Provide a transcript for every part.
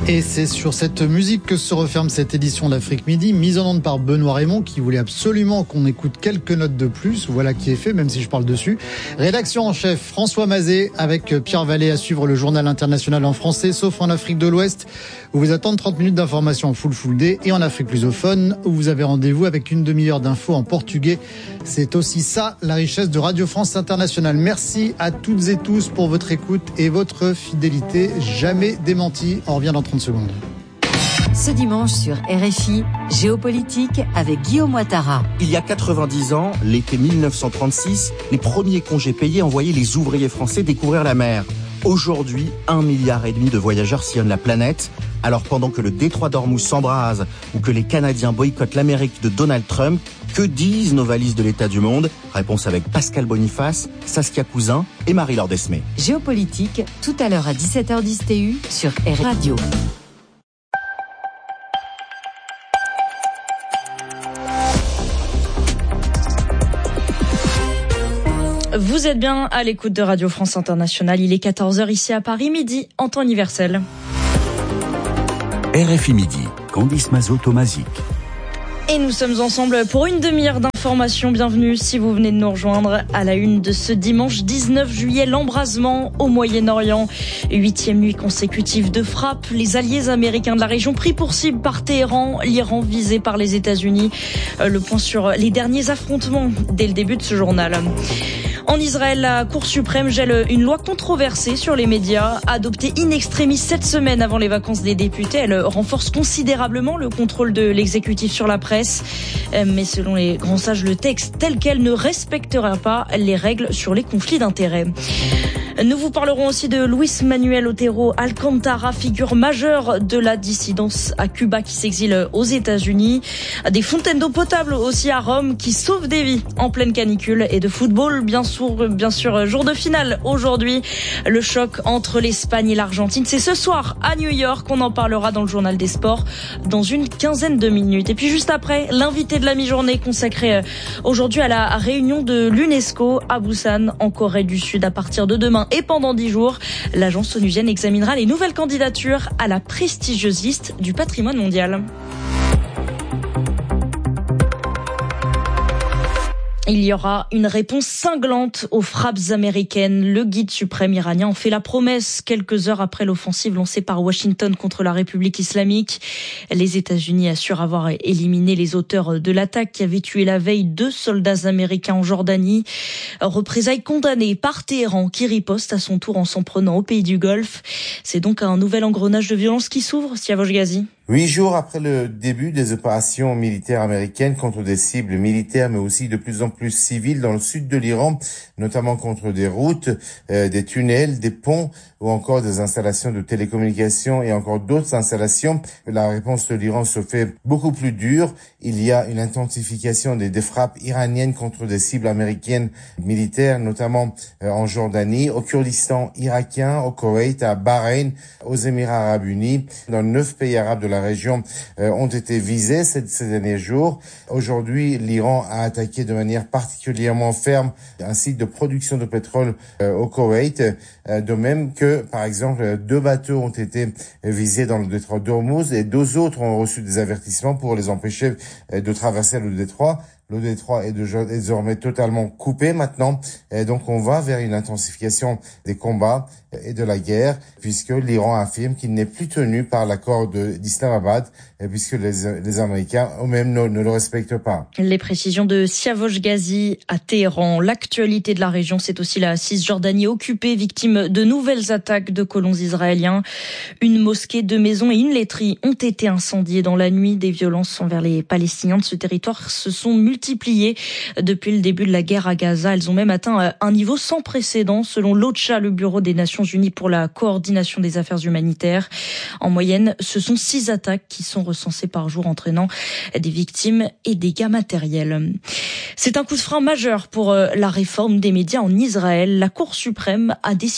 Et c'est sur cette musique que se referme cette édition d'Afrique Midi, mise en onde par Benoît Raymond, qui voulait absolument qu'on écoute quelques notes de plus. Voilà qui est fait, même si je parle dessus. Rédaction en chef, François Mazet, avec Pierre Vallée à suivre le journal international en français, sauf en Afrique de l'Ouest, où vous attendent 30 minutes d'information en full day, et en Afrique lusophone, où vous avez rendez-vous avec une demi-heure d'infos en portugais. C'est aussi ça, la richesse de Radio France Internationale. Merci à toutes et tous pour votre écoute et votre fidélité, jamais démentie. On revient dans 30 secondes. Ce dimanche sur RFI, Géopolitique avec Guillaume Ouattara. Il y a 90 ans, l'été 1936, les premiers congés payés envoyaient les ouvriers français découvrir la mer. Aujourd'hui, 1,5 milliard de voyageurs sillonnent la planète. Alors pendant que le détroit d'Ormuz s'embrase ou que les Canadiens boycottent l'Amérique de Donald Trump, que disent nos valises de l'état du monde? Réponse avec Pascal Boniface, Saskia Cousin et Marie-Laure Desmé. Géopolitique, tout à l'heure à 17h10 TU sur RFI Radio. Vous êtes bien à l'écoute de Radio France Internationale. Il est 14h ici à Paris, midi en temps universel. RFI Midi, Candice Mazot-Tomazic. Et nous sommes ensemble pour une demi-heure d'information. Bienvenue si vous venez de nous rejoindre à la une de ce dimanche 19 juillet. L'embrasement au Moyen-Orient. 8e nuit consécutive de frappe. Les alliés américains de la région pris pour cible par Téhéran. L'Iran visé par les États-Unis. Le point sur les derniers affrontements dès le début de ce journal. En Israël, la Cour suprême gèle une loi controversée sur les médias. Adoptée in extremis cette semaine avant les vacances des députés, elle renforce considérablement le contrôle de l'exécutif sur la presse. Mais selon les grands sages, le texte tel quel ne respectera pas les règles sur les conflits d'intérêts. Nous vous parlerons aussi de Luis Manuel Otero Alcántara, figure majeure de la dissidence à Cuba qui s'exile aux États-Unis. Des fontaines d'eau potable aussi à Rome qui sauvent des vies en pleine canicule, et de football, bien sûr, jour de finale aujourd'hui. Le choc entre l'Espagne et l'Argentine, c'est ce soir à New York. On en parlera dans le journal des sports dans une quinzaine de minutes. Et puis juste après, l'invité de la mi-journée consacré aujourd'hui à la réunion de l'UNESCO à Busan en Corée du Sud. À partir de demain et pendant 10 jours, l'agence onusienne examinera les nouvelles candidatures à la prestigieuse liste du patrimoine mondial. Il y aura une réponse cinglante aux frappes américaines. Le guide suprême iranien en fait la promesse quelques heures après l'offensive lancée par Washington contre la République islamique. Les États-Unis assurent avoir éliminé les auteurs de l'attaque qui avait tué la veille 2 soldats américains en Jordanie. Représailles condamnées par Téhéran qui riposte à son tour en s'en prenant au pays du Golfe. C'est donc un nouvel engrenage de violence qui s'ouvre, Siavosh Ghazi. 8 jours après le début des opérations militaires américaines contre des cibles militaires, mais aussi de plus en plus civiles dans le sud de l'Iran, notamment contre des routes, des tunnels, des ponts ou encore des installations de télécommunications et encore d'autres installations, la réponse de l'Iran se fait beaucoup plus dure. Il y a une intensification des frappes iraniennes contre des cibles américaines militaires, notamment en Jordanie, au Kurdistan irakien, au Koweït, à Bahreïn, aux Émirats arabes unis. Dans 9 pays arabes de la région ont été visés ces derniers jours. Aujourd'hui, l'Iran a attaqué de manière particulièrement ferme un site de production de pétrole au Koweït, de même que, par exemple, 2 bateaux ont été visés dans le détroit d'Ormuz et 2 autres ont reçu des avertissements pour les empêcher de traverser le détroit. Le détroit est désormais totalement coupé maintenant, et donc on va vers une intensification des combats et de la guerre, puisque l'Iran affirme qu'il n'est plus tenu par l'accord d'Islamabad, puisque les Américains eux-mêmes ne le respectent pas. Les précisions de Siavosh Ghazi à Téhéran. L'actualité de la région, c'est aussi la Cisjordanie occupée, victime de nouvelles attaques de colons israéliens. Une mosquée, 2 maisons et une laiterie ont été incendiées dans la nuit. Des violences envers les Palestiniens de ce territoire se sont multipliées depuis le début de la guerre à Gaza. Elles ont même atteint un niveau sans précédent, selon l'OCHA, le Bureau des Nations Unies pour la coordination des affaires humanitaires. En moyenne, ce sont 6 attaques qui sont recensées par jour, entraînant des victimes et dégâts matériels. C'est un coup de frein majeur pour la réforme des médias en Israël. La Cour suprême a décidé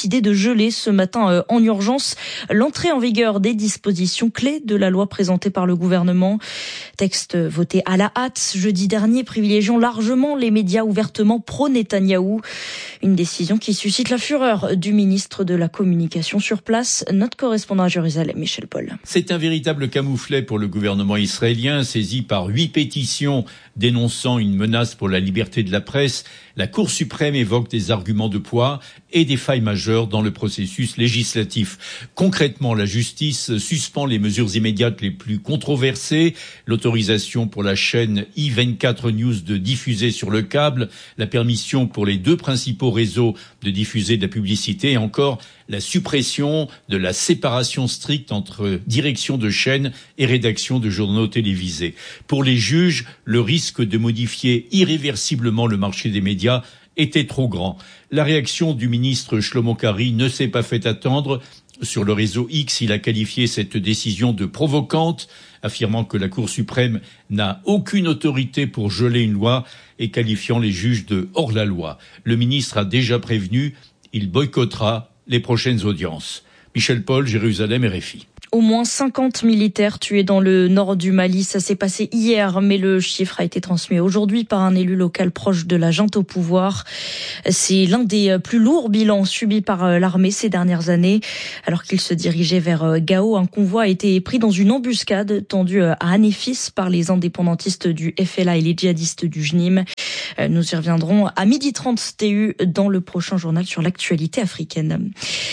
décidé de geler ce matin en urgence l'entrée en vigueur des dispositions clés de la loi présentée par le gouvernement. Texte voté à la hâte jeudi dernier, privilégiant largement les médias ouvertement pro-Netanyahou. Une décision qui suscite la fureur du ministre de la Communication sur place, notre correspondant à Jérusalem, Michel Paul. C'est un véritable camouflet pour le gouvernement israélien, saisi par 8 pétitions dénonçant une menace pour la liberté de la presse. La Cour suprême évoque des arguments de poids et des failles majeures dans le processus législatif. Concrètement, la justice suspend les mesures immédiates les plus controversées, l'autorisation pour la chaîne i24 News de diffuser sur le câble, la permission pour les 2 principaux réseaux de diffuser de la publicité et encore la suppression de la séparation stricte entre direction de chaîne et rédaction de journaux télévisés. Pour les juges, le risque de modifier irréversiblement le marché des médias était trop grand. La réaction du ministre Shlomo Kari ne s'est pas fait attendre. Sur le réseau X, il a qualifié cette décision de provocante, affirmant que la Cour suprême n'a aucune autorité pour geler une loi et qualifiant les juges de hors-la-loi. Le ministre a déjà prévenu, il boycottera les prochaines audiences. Michel Paul, Jérusalem, RFI. Au moins 50 militaires tués dans le nord du Mali. Ça s'est passé hier, mais le chiffre a été transmis aujourd'hui par un élu local proche de la junte au pouvoir. C'est l'un des plus lourds bilans subis par l'armée ces dernières années. Alors qu'il se dirigeait vers Gao, un convoi a été pris dans une embuscade tendue à Anéfis par les indépendantistes du FLA et les djihadistes du JNIM. Nous y reviendrons à 12h30 TU dans le prochain journal sur l'actualité africaine.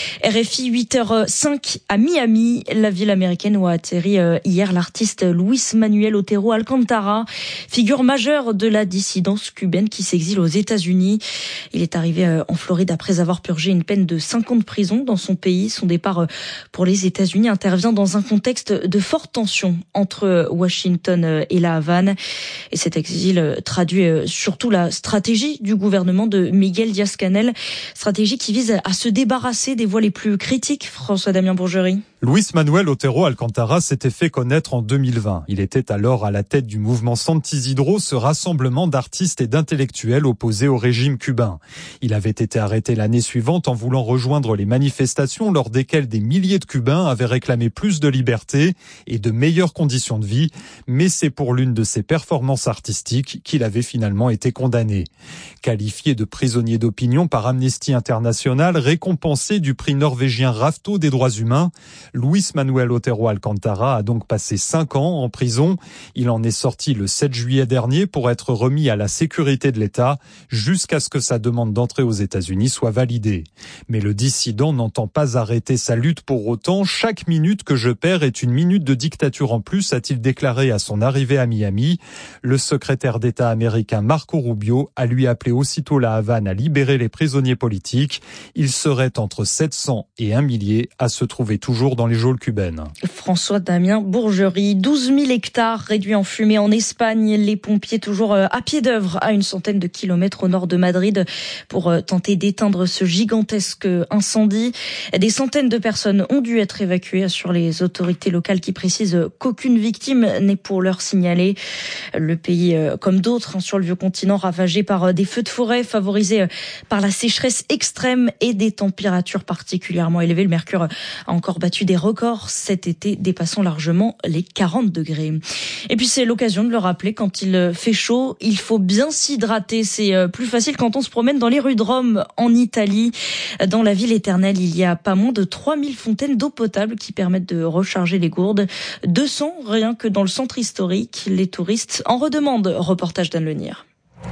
RFI 8h05 à Miami, la ville américaine où a atterri hier l'artiste Luis Manuel Otero Alcantara, figure majeure de la dissidence cubaine qui s'exile aux États-Unis. Il est arrivé en Floride après avoir purgé une peine de 5 ans de prison dans son pays. Son départ pour les États-Unis intervient dans un contexte de forte tension entre Washington et la Havane. Et cet exil traduit surtout la stratégie du gouvernement de Miguel Díaz-Canel, stratégie qui vise à se débarrasser des voix les plus critiques. François-Damien Bourgerie. Luis Manuel Otero Alcantara s'était fait connaître en 2020. Il était alors à la tête du mouvement Santi Isidro, ce rassemblement d'artistes et d'intellectuels opposés au régime cubain. Il avait été arrêté l'année suivante en voulant rejoindre les manifestations lors desquelles des milliers de Cubains avaient réclamé plus de liberté et de meilleures conditions de vie. Mais c'est pour l'une de ses performances artistiques qu'il avait finalement été condamné. Qualifié de prisonnier d'opinion par Amnesty International, récompensé du prix norvégien Rafto des droits humains, Luis Manuel Otero Alcantara a donc passé 5 ans en prison. Il en est sorti le 7 juillet dernier pour être remis à la sécurité de l'État jusqu'à ce que sa demande d'entrée aux États-Unis soit validée. Mais le dissident n'entend pas arrêter sa lutte pour autant. Chaque minute que je perds est une minute de dictature en plus, a-t-il déclaré à son arrivée à Miami. Le secrétaire d'État américain Marco Rubio a lui appelé aussitôt la Havane à libérer les prisonniers politiques. Il serait entre 700 et 1 millier à se trouver toujours dans les geôles cubaines. François-Damien Bourgerie, 12 000 hectares réduits en fumée en Espagne. Les pompiers toujours à pied d'œuvre à une centaine de kilomètres au nord de Madrid pour tenter d'éteindre ce gigantesque incendie. Des centaines de personnes ont dû être évacuées sur les autorités locales qui précisent qu'aucune victime n'est pour l'heure signalée. Le pays, comme d'autres sur le vieux continent, ravagé par des feux de forêt, favorisé par la sécheresse extrême et des températures particulièrement élevées. Le mercure a encore battu des records cet été, dépassant largement les 40 degrés. Et puis c'est l'occasion de le rappeler, quand il fait chaud, il faut bien s'hydrater. C'est plus facile quand on se promène dans les rues de Rome, en Italie. Dans la ville éternelle, il y a pas moins de 3000 fontaines d'eau potable qui permettent de recharger les gourdes. 200 rien que dans le centre historique. Les touristes en redemandent. Reportage d'Anne Lenir.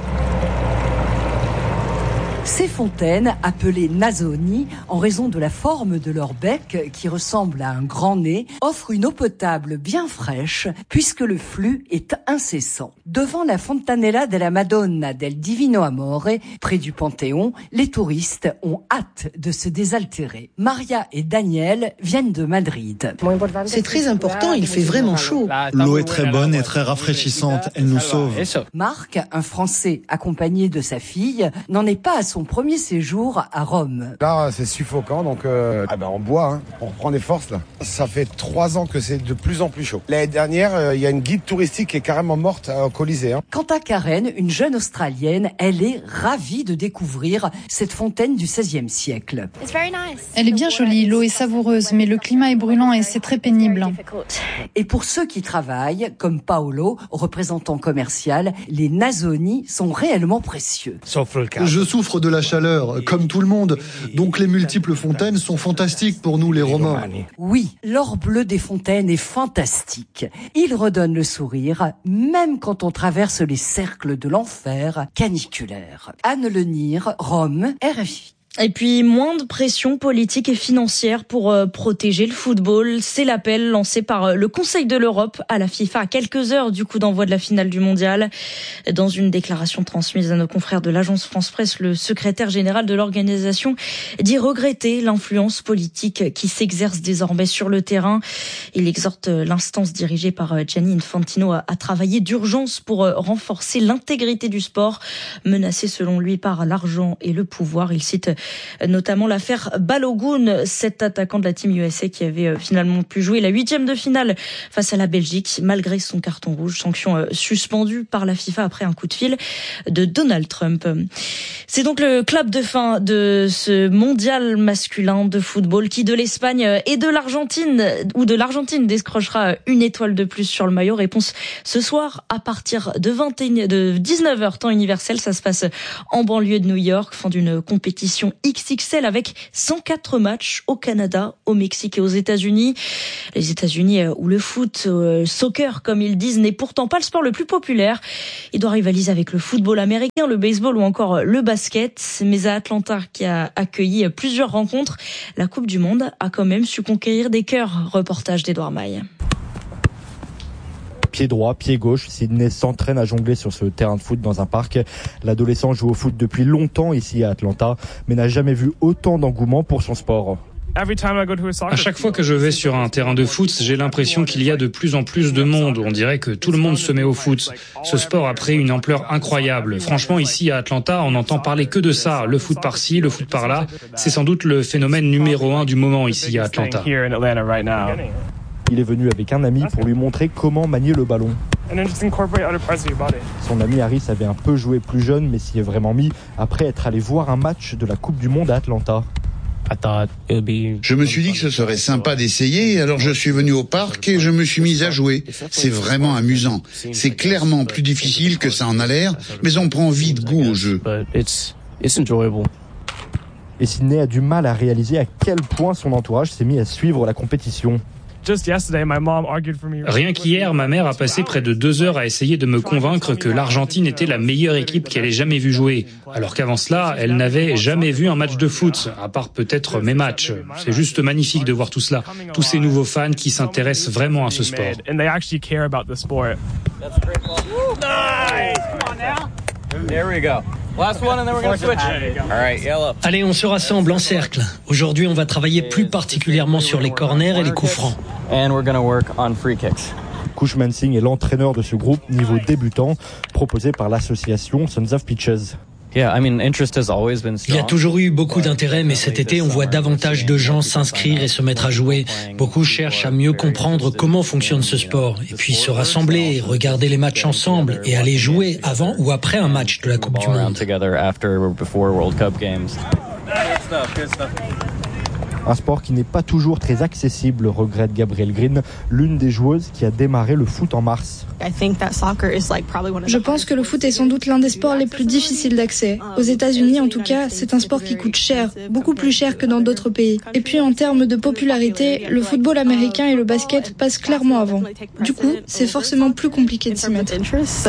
Ces fontaines, appelées nasoni, en raison de la forme de leur bec qui ressemble à un grand nez, offrent une eau potable bien fraîche puisque le flux est incessant. Devant la Fontanella della Madonna del Divino Amore, près du Panthéon, les touristes ont hâte de se désaltérer. Maria et Daniel viennent de Madrid. C'est très important, il fait vraiment chaud. L'eau est très bonne et très rafraîchissante, elle nous sauve. Marc, un Français accompagné de sa fille, n'en est pas à son premier séjour à Rome. Là, c'est suffocant, donc on boit, hein. On reprend des forces là. Ça fait 3 ans que c'est de plus en plus chaud. L'année dernière, il y a une guide touristique qui est carrément morte au Colisée. Hein. Quant à Karen, une jeune Australienne, elle est ravie de découvrir cette fontaine du XVIe siècle. Elle est bien jolie, l'eau est savoureuse, mais le climat est brûlant et c'est très pénible. Et pour ceux qui travaillent, comme Paolo, représentant commercial, les Nasoni sont réellement précieux. Je souffre de la chaleur, comme tout le monde, donc les multiples fontaines sont fantastiques pour nous les Romains. Oui, l'or bleu des fontaines est fantastique. Il redonne le sourire, même quand on traverse les cercles de l'enfer caniculaire. Anne Lenire, Rome, RFI. Et puis, moins de pression politique et financière pour protéger le football. C'est l'appel lancé par le Conseil de l'Europe à la FIFA à quelques heures du coup d'envoi de la finale du mondial. Dans une déclaration transmise à nos confrères de l'agence France-Presse, le secrétaire général de l'organisation dit regretter l'influence politique qui s'exerce désormais sur le terrain. Il exhorte l'instance dirigée par Gianni Infantino à travailler d'urgence pour renforcer l'intégrité du sport, menacé selon lui par l'argent et le pouvoir. Il cite notamment l'affaire Balogun, cet attaquant de la Team USA qui avait finalement pu jouer la 8e de finale face à la Belgique malgré son carton rouge, sanction suspendue par la FIFA après un coup de fil de Donald Trump. C'est donc le clap de fin de ce mondial masculin de football qui de l'Espagne et de l'Argentine décrochera une étoile de plus sur le maillot. Réponse ce soir à partir de 19h temps universel. Ça se passe en banlieue de New York, fin d'une compétition XXL avec 104 matchs au Canada, au Mexique et aux États-Unis. Les États-Unis où le foot, soccer comme ils disent, n'est pourtant pas le sport le plus populaire. Il doit rivaliser avec le football américain, le baseball ou encore le basket. Mais à Atlanta, qui a accueilli plusieurs rencontres, la Coupe du Monde a quand même su conquérir des cœurs. Reportage d'Edouard Maille. Pied droit, pied gauche, Sydney s'entraîne à jongler sur ce terrain de foot dans un parc. L'adolescent joue au foot depuis longtemps ici à Atlanta, mais n'a jamais vu autant d'engouement pour son sport. À chaque fois que je vais sur un terrain de foot, j'ai l'impression qu'il y a de plus en plus de monde. On dirait que tout le monde se met au foot. Ce sport a pris une ampleur incroyable. Franchement, ici à Atlanta, on n'entend parler que de ça. Le foot par-ci, le foot par-là. C'est sans doute le phénomène numéro 1 du moment ici à Atlanta. Il est venu avec un ami pour lui montrer comment manier le ballon. Son ami Harris avait un peu joué plus jeune, mais s'y est vraiment mis après être allé voir un match de la Coupe du Monde à Atlanta. Je me suis dit que ce serait sympa d'essayer, alors je suis venu au parc et je me suis mis à jouer. C'est vraiment amusant. C'est clairement plus difficile que ça en a l'air, mais on prend vite goût au jeu. Et Sydney a du mal à réaliser à quel point son entourage s'est mis à suivre la compétition. Rien qu'hier, ma mère a passé près de 2 heures à essayer de me convaincre que l'Argentine était la meilleure équipe qu'elle ait jamais vue jouer. Alors qu'avant cela, elle n'avait jamais vu un match de foot, à part peut-être mes matchs. C'est juste magnifique de voir tout cela. Tous ces nouveaux fans qui s'intéressent vraiment à ce sport. Allez, on se rassemble en cercle. Aujourd'hui, on va travailler plus particulièrement sur les corners et les coups francs. Cushman Singh est l'entraîneur de ce groupe niveau débutant proposé par l'association Sons of Pitches. Il y a toujours eu beaucoup d'intérêt, mais cet été, on voit davantage de gens s'inscrire et se mettre à jouer. Beaucoup cherchent à mieux comprendre comment fonctionne ce sport, et puis se rassembler, regarder les matchs ensemble, et aller jouer avant ou après un match de la Coupe du Monde. Un sport qui n'est pas toujours très accessible, regrette Gabrielle Green, l'une des joueuses qui a démarré le foot en mars. Je pense que le foot est sans doute l'un des sports les plus difficiles d'accès. Aux États-Unis, en tout cas, c'est un sport qui coûte cher, beaucoup plus cher que dans d'autres pays. Et puis en termes de popularité, le football américain et le basket passent clairement avant. Du coup, c'est forcément plus compliqué de s'y mettre.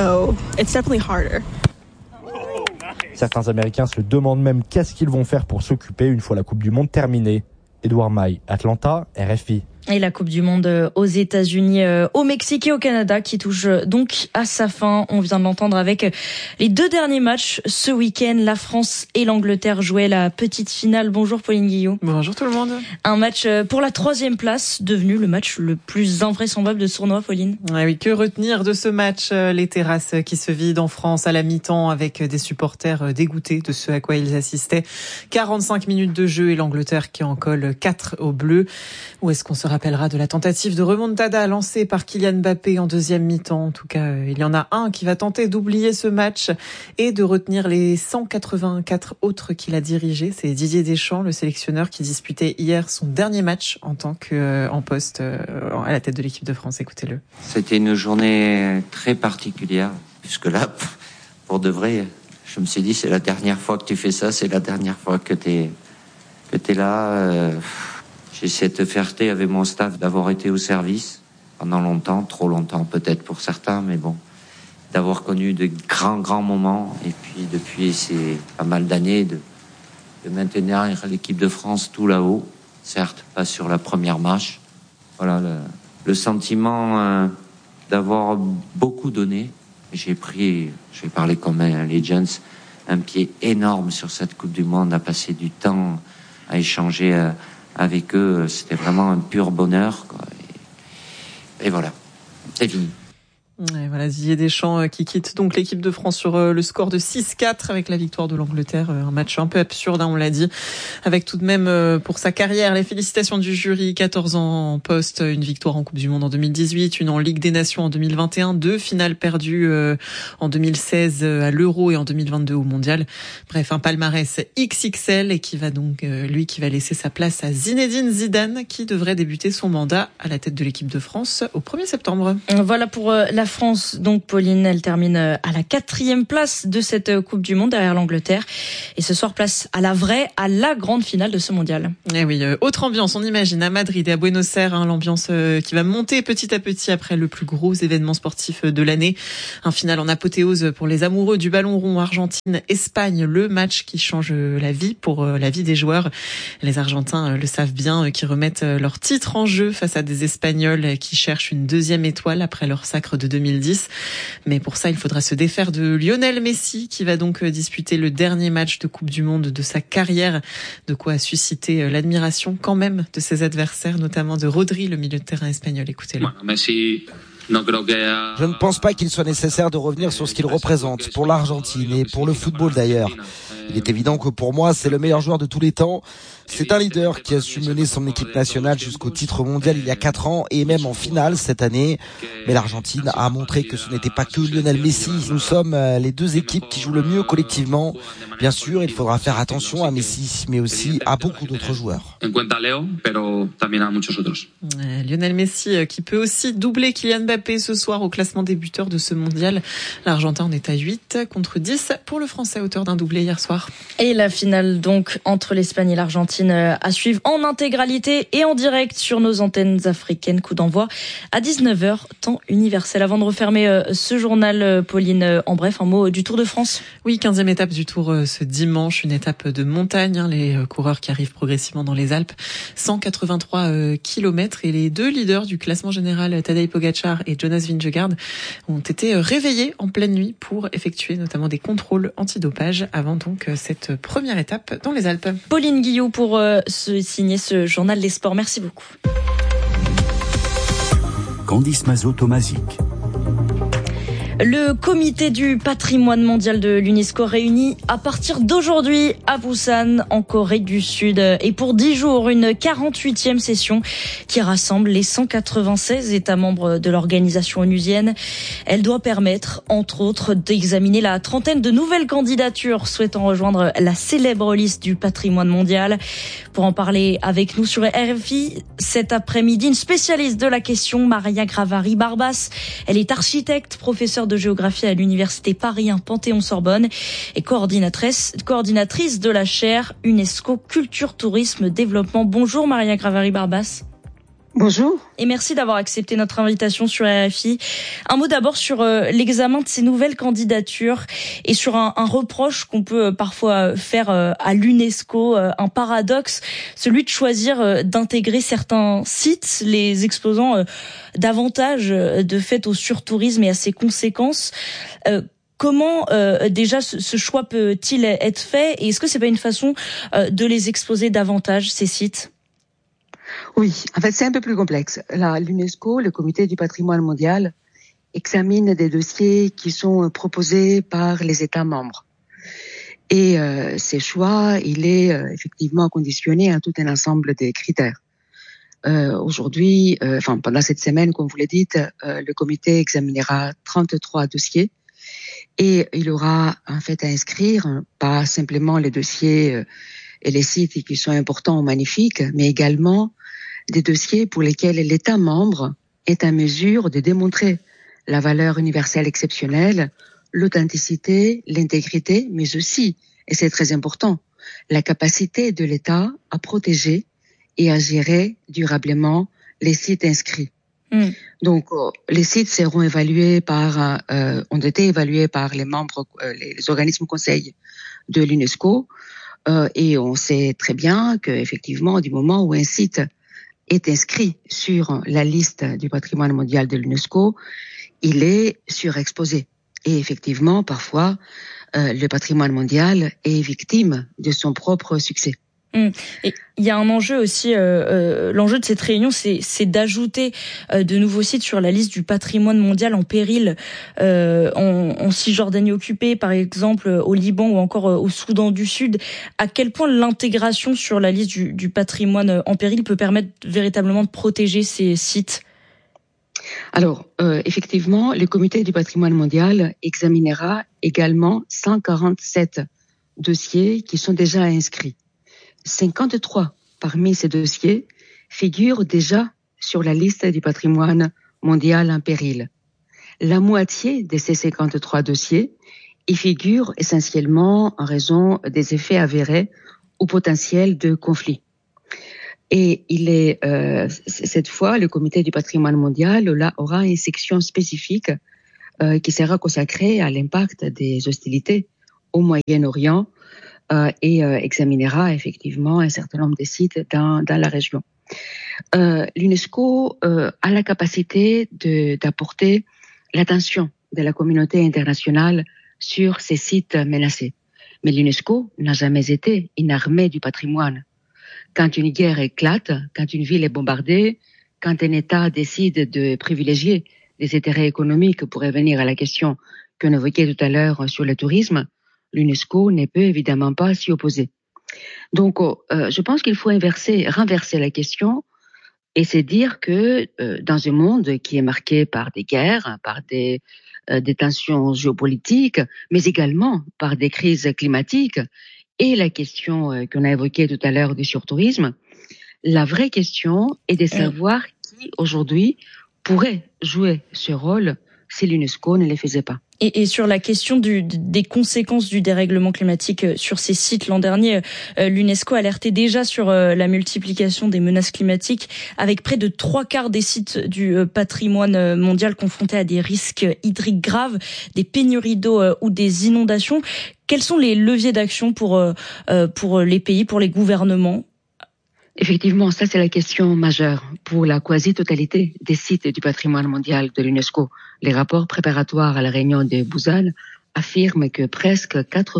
Certains Américains se demandent même qu'est-ce qu'ils vont faire pour s'occuper une fois la Coupe du Monde terminée. Edouard Maille, Atlanta, RFI. Et la Coupe du Monde aux États-Unis, au Mexique et au Canada qui touche donc à sa fin. On vient de l'entendre avec les 2 derniers matchs ce week-end. La France et l'Angleterre jouaient la petite finale. Bonjour Pauline Guillot. Bonjour tout le monde. Un match pour la 3e place, devenu le match le plus invraisemblable de ce tournoi, Pauline. Oui, que retenir de ce match? Les terrasses qui se vident en France à la mi-temps avec des supporters dégoûtés de ce à quoi ils assistaient. 45 minutes de jeu et l'Angleterre qui en colle 4 aux Bleus. Où est-ce qu'on se rappellera de la tentative de remontada lancée par Kylian Mbappé en 2e mi-temps? En tout cas, il y en a un qui va tenter d'oublier ce match et de retenir les 184 autres qu'il a dirigés. C'est Didier Deschamps, le sélectionneur, qui disputait hier son dernier match en tant qu'en poste à la tête de l'équipe de France. Écoutez-le. C'était une journée très particulière, puisque là, pour de vrai, je me suis dit, c'est la dernière fois que tu fais ça, c'est la dernière fois que t'es là. J'ai cette fierté avec mon staff d'avoir été au service pendant longtemps, trop longtemps peut-être pour certains, mais bon, d'avoir connu de grands moments. Et puis depuis ces pas mal d'années de maintenir l'équipe de France tout là-haut, certes pas sur la première marche. Voilà le sentiment d'avoir beaucoup donné. J'ai pris, je vais parler comme un Legends, un pied énorme sur cette Coupe du Monde, à passer du temps à échanger avec eux, c'était vraiment un pur bonheur, quoi. Et voilà, c'est fini. Et voilà, Didier Deschamps qui quitte donc l'équipe de France sur le score de 6-4 avec la victoire de l'Angleterre. Un match un peu absurde, on l'a dit, avec tout de même pour sa carrière les félicitations du jury. 14 ans en poste, une victoire en Coupe du Monde en 2018, une en Ligue des Nations en 2021, 2 finales perdues en 2016 à l'Euro et en 2022 au Mondial. Bref, un palmarès XXL et qui va donc qui va laisser sa place à Zinedine Zidane qui devrait débuter son mandat à la tête de l'équipe de France au 1er septembre. Voilà pour la France, donc Pauline, elle termine à la 4e place de cette Coupe du Monde derrière l'Angleterre. Et ce soir, place à la grande finale de ce mondial. Et oui, autre ambiance, on imagine, à Madrid et à Buenos Aires, l'ambiance qui va monter petit à petit après le plus gros événement sportif de l'année. Un final en apothéose pour les amoureux du ballon rond, Argentine-Espagne, le match qui change la vie pour la vie des joueurs. Les Argentins le savent bien, qui remettent leur titre en jeu face à des Espagnols qui cherchent une 2e étoile après leur sacre de 2010. Mais pour ça, il faudra se défaire de Lionel Messi qui va donc disputer le dernier match de Coupe du Monde de sa carrière. De quoi susciter l'admiration quand même de ses adversaires, notamment de Rodri, le milieu de terrain espagnol. Écoutez-le. Je ne pense pas qu'il soit nécessaire de revenir sur ce qu'il représente pour l'Argentine et pour le football d'ailleurs. Il est évident que pour moi, c'est le meilleur joueur de tous les temps. C'est un leader qui a su mener son équipe nationale jusqu'au titre mondial il y a 4 ans et même en finale cette année. Mais l'Argentine a montré que ce n'était pas que Lionel Messi. Nous sommes les 2 équipes qui jouent le mieux collectivement. Bien sûr, il faudra faire attention à Messi, mais aussi à beaucoup d'autres joueurs. Lionel Messi qui peut aussi doubler Kylian Mbappé ce soir au classement des buteurs de ce mondial. L'Argentin en est à 8 contre 10 pour le Français, auteur d'un doublé hier soir. Et la finale donc entre l'Espagne et l'Argentine à suivre en intégralité et en direct sur nos antennes africaines. Coup d'envoi à 19h, temps universel. Avant de refermer ce journal, Pauline, en bref, un mot du Tour de France. Oui, 15e étape du Tour ce dimanche, une étape de montagne. Les coureurs qui arrivent progressivement dans les Alpes. 183 km et les 2 leaders du classement général, Tadej Pogačar et Jonas Vingegaard, ont été réveillés en pleine nuit pour effectuer notamment des contrôles antidopage avant donc cette première étape dans les Alpes. Pauline Guillot pour signer ce journal des sports. Merci beaucoup. Candice Mazot-Tomazic. Le comité du patrimoine mondial de l'UNESCO réunit à partir d'aujourd'hui à Busan, en Corée du Sud. Et pour 10 jours, une 48e session qui rassemble les 196 États membres de l'organisation onusienne. Elle doit permettre, entre autres, d'examiner la trentaine de nouvelles candidatures souhaitant rejoindre la célèbre liste du patrimoine mondial. Pour en parler avec nous sur RFI, cet après-midi, une spécialiste de la question, Maria Gravari-Barbas. Elle est architecte, professeure de géographie à l'université Paris 1 Panthéon-Sorbonne et coordinatrice de la chaire UNESCO Culture, Tourisme, Développement. Bonjour Maria Gravari-Barbas. Bonjour. Et merci d'avoir accepté notre invitation sur RFI. Un mot d'abord sur l'examen de ces nouvelles candidatures et sur un reproche qu'on peut parfois faire à l'UNESCO, un paradoxe, celui de choisir d'intégrer certains sites, les exposant davantage de fait au surtourisme et à ses conséquences. Comment déjà ce choix peut-il être fait et est-ce que c'est pas une façon de les exposer davantage, ces sites ? Oui, en fait, c'est un peu plus complexe. Là, l'UNESCO, le Comité du patrimoine mondial, examine des dossiers qui sont proposés par les États membres. Et ces choix, il est effectivement conditionné à tout un ensemble de critères. Aujourd'hui, pendant cette semaine, comme vous l'avez dit, le comité examinera 33 dossiers et il aura en fait à inscrire pas simplement les dossiers et les sites qui sont importants ou magnifiques, mais également des dossiers pour lesquels l'État membre est en mesure de démontrer la valeur universelle exceptionnelle, l'authenticité, l'intégrité, mais aussi, et c'est très important, la capacité de l'État à protéger et à gérer durablement les sites inscrits. Donc, les sites seront évalués ont été évalués par les membres, les organismes conseils de l'UNESCO, et on sait très bien qu'effectivement, du moment où un site est inscrit sur la liste du patrimoine mondial de l'UNESCO, il est surexposé. Et effectivement, parfois, le patrimoine mondial est victime de son propre succès. Et il y a un enjeu aussi, l'enjeu de cette réunion, c'est d'ajouter de nouveaux sites sur la liste du patrimoine mondial en péril en Cisjordanie occupée, par exemple au Liban ou encore au Soudan du Sud. À quel point l'intégration sur la liste du patrimoine en péril peut permettre véritablement de protéger ces sites ? Alors, effectivement, le Comité du patrimoine mondial examinera également 147 dossiers qui sont déjà inscrits. 53 parmi ces dossiers figurent déjà sur la liste du patrimoine mondial en péril. La moitié de ces 53 dossiers y figurent essentiellement en raison des effets avérés ou potentiels de conflits. Et cette fois, le Comité du patrimoine mondial aura une section spécifique qui sera consacrée à l'impact des hostilités au Moyen-Orient et examinera effectivement un certain nombre de sites dans la région. L'UNESCO a la capacité d'apporter l'attention de la communauté internationale sur ces sites menacés. Mais l'UNESCO n'a jamais été une armée du patrimoine. Quand une guerre éclate, quand une ville est bombardée, quand un État décide de privilégier les intérêts économiques pour revenir à la question qu'on évoquait tout à l'heure sur le tourisme, l'UNESCO ne peut évidemment pas s'y opposer. Donc, je pense qu'il faut renverser la question et c'est dire que dans un monde qui est marqué par des guerres, par des tensions géopolitiques, mais également par des crises climatiques et la question qu'on a évoquée tout à l'heure du surtourisme, la vraie question est de savoir qui aujourd'hui pourrait jouer ce rôle si l'UNESCO ne le faisait pas. Et sur la question des conséquences du dérèglement climatique sur ces sites, l'an dernier, l'UNESCO alertait déjà sur la multiplication des menaces climatiques, avec près de 3/4 des sites du patrimoine mondial confrontés à des risques hydriques graves, des pénuries d'eau ou des inondations. Quels sont les leviers d'action pour les pays, pour les gouvernements ? Effectivement, ça c'est la question majeure pour la quasi-totalité des sites du patrimoine mondial de l'UNESCO. Les rapports préparatoires à la réunion de Busan affirment que presque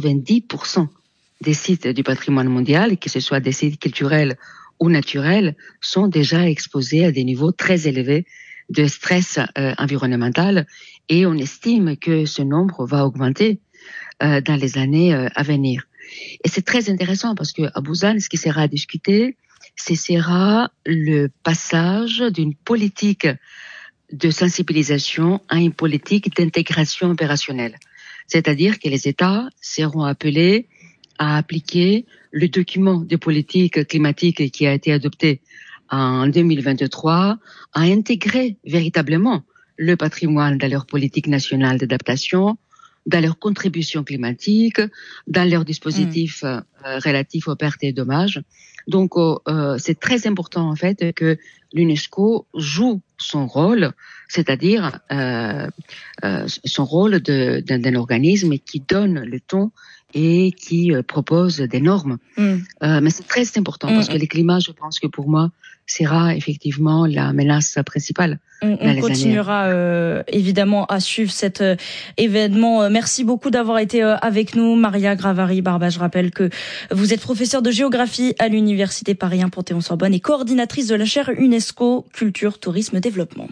90% des sites du patrimoine mondial, que ce soit des sites culturels ou naturels, sont déjà exposés à des niveaux très élevés de stress environnemental et on estime que ce nombre va augmenter dans les années à venir. Et c'est très intéressant parce que à Busan, ce qui sera discuté, ce sera le passage d'une politique de sensibilisation à une politique d'intégration opérationnelle. C'est-à-dire que les États seront appelés à appliquer le document de politique climatique qui a été adopté en 2023, à intégrer véritablement le patrimoine dans leur politique nationale d'adaptation, dans leur contribution climatique, dans leurs dispositifs relatifs aux pertes et dommages. Donc, c'est très important en fait que l'UNESCO joue son rôle, c'est-à-dire son rôle d'un organisme qui donne le ton et qui propose des normes. Mais c'est très important parce que le climat, je pense que pour moi, sera effectivement la menace principale. On continuera évidemment à suivre cet événement. Merci beaucoup d'avoir été avec nous, Maria Gravari-Barba. Je rappelle que vous êtes professeure de géographie à l'Université Paris 1 Panthéon-Sorbonne et coordinatrice de la chaire UNESCO Culture, Tourisme, Développement.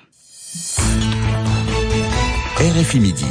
RFI Midi.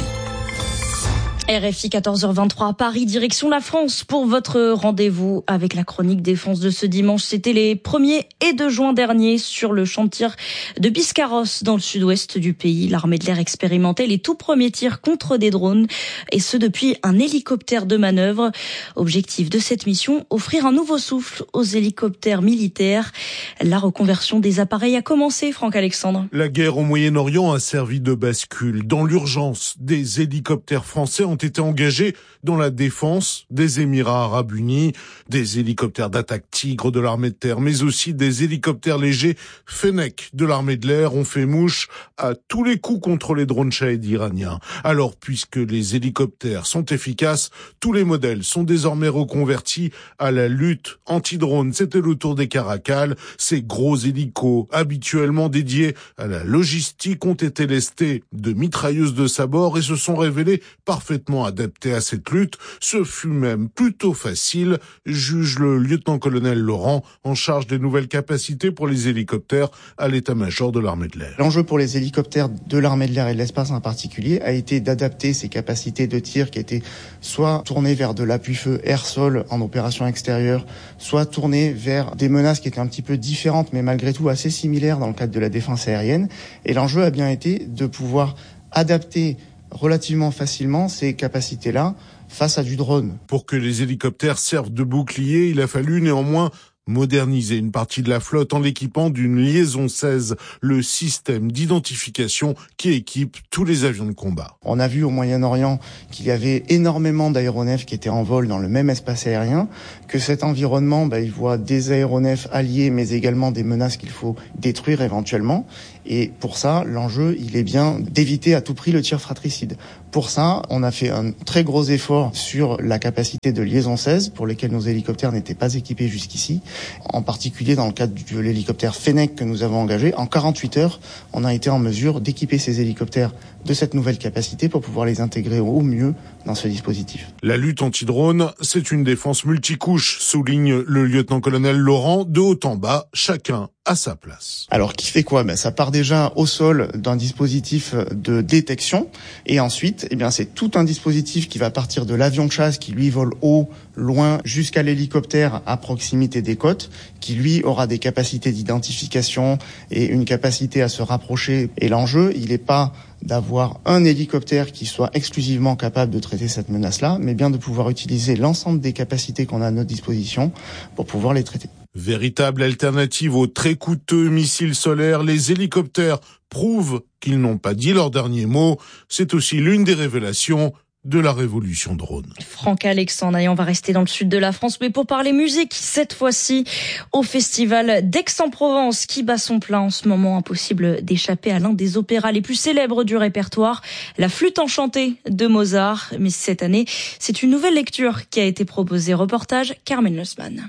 RFI 14h23 à Paris, direction la France pour votre rendez-vous avec la chronique défense de ce dimanche. C'était les 1er et 2 juin dernier sur le champ de tir de Biscarrosse dans le sud-ouest du pays. L'armée de l'air expérimentait les tout premiers tirs contre des drones et ce depuis un hélicoptère de manœuvre. Objectif de cette mission, offrir un nouveau souffle aux hélicoptères militaires. La reconversion des appareils a commencé, Franck Alexandre. La guerre au Moyen-Orient a servi de bascule. Dans l'urgence, des hélicoptères français ont été engagés dans la défense des Émirats Arabes Unis, des hélicoptères d'attaque Tigre de l'armée de terre, mais aussi des hélicoptères légers Fennec de l'armée de l'air ont fait mouche à tous les coups contre les drones Shahed iraniens. Alors, puisque les hélicoptères sont efficaces, tous les modèles sont désormais reconvertis à la lutte anti-drone. C'était le tour des Caracal. Ces gros hélicos, habituellement dédiés à la logistique, ont été lestés de mitrailleuses de sabord et se sont révélés parfaitement adapté à cette lutte. Ce fut même plutôt facile, juge le lieutenant-colonel Laurent, en charge des nouvelles capacités pour les hélicoptères à l'état-major de l'armée de l'air. L'enjeu pour les hélicoptères de l'armée de l'air et de l'espace en particulier a été d'adapter ces capacités de tir qui étaient soit tournées vers de l'appui-feu air-sol en opération extérieure, soit tournées vers des menaces qui étaient un petit peu différentes mais malgré tout assez similaires dans le cadre de la défense aérienne. Et l'enjeu a bien été de pouvoir adapter relativement facilement ces capacités-là face à du drone. Pour que les hélicoptères servent de bouclier, il a fallu néanmoins moderniser une partie de la flotte en l'équipant d'une liaison 16, le système d'identification qui équipe tous les avions de combat. On a vu au Moyen-Orient qu'il y avait énormément d'aéronefs qui étaient en vol dans le même espace aérien, que cet environnement, il voit des aéronefs alliés, mais également des menaces qu'il faut détruire éventuellement. Et pour ça, l'enjeu, il est bien d'éviter à tout prix le tir fratricide. Pour ça, on a fait un très gros effort sur la capacité de liaison 16, pour lesquelles nos hélicoptères n'étaient pas équipés jusqu'ici. En particulier dans le cadre de l'hélicoptère Fennec que nous avons engagé, en 48 heures, on a été en mesure d'équiper ces hélicoptères de cette nouvelle capacité pour pouvoir les intégrer au mieux dans ce dispositif. La lutte anti-drone, c'est une défense multicouche, souligne le lieutenant-colonel Laurent. De haut en bas, chacun à sa place. Alors, qui fait quoi ? Ça part déjà au sol d'un dispositif de détection et ensuite, c'est tout un dispositif qui va partir de l'avion de chasse qui lui vole haut, loin, jusqu'à l'hélicoptère à proximité des côtes, qui lui aura des capacités d'identification et une capacité à se rapprocher. Et l'enjeu, il n'est pas d'avoir un hélicoptère qui soit exclusivement capable de traiter cette menace-là, mais bien de pouvoir utiliser l'ensemble des capacités qu'on a à notre disposition pour pouvoir les traiter. Véritable alternative aux très coûteux missiles solaires, les hélicoptères prouvent qu'ils n'ont pas dit leur dernier mot. C'est aussi l'une des révélations de la révolution drone. Franck Alexandre, et on va rester dans le sud de la France, mais pour parler musique, cette fois-ci au festival d'Aix-en-Provence qui bat son plein en ce moment. Impossible d'échapper à l'un des opéras les plus célèbres du répertoire, la Flûte enchantée de Mozart. Mais cette année, c'est une nouvelle lecture qui a été proposée. Reportage Carmen Losman.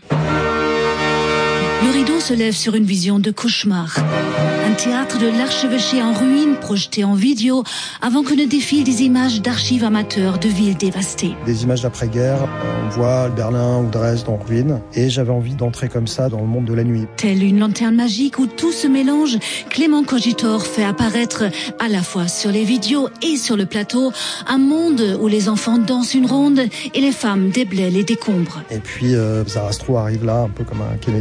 Le rideau se lève sur une vision de cauchemar. Un théâtre de l'archevêché en ruine projeté en vidéo avant que ne défilent des images d'archives amateurs de villes dévastées. Des images d'après-guerre, on voit Berlin ou Dresde en ruine et j'avais envie d'entrer comme ça dans le monde de la nuit. Telle une lanterne magique où tout se mélange, Clément Cogitor fait apparaître à la fois sur les vidéos et sur le plateau un monde où les enfants dansent une ronde et les femmes déblaient les décombres. Et puis Zarastro arrive là, un peu comme un Kennedy à Berlin.